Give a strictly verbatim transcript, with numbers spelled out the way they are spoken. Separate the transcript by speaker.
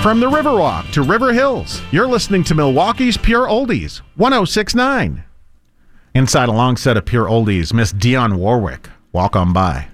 Speaker 1: From the Riverwalk to River Hills, you're listening to Milwaukee's Pure Oldies, one oh six point nine. Inside a long set of Pure Oldies, Miss Dionne Warwick. Walk on by.